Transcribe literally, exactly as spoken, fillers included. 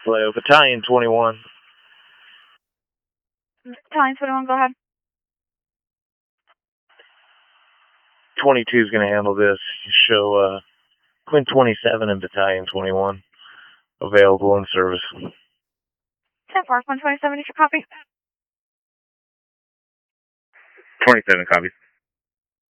Hello, Battalion twenty-one. Battalion twenty-one, go ahead. twenty-two is going to handle this. Show uh, Quinn twenty-seven and Battalion twenty-one available in service. ten four, Quinn twenty-seven, is your copy? twenty-seven copies.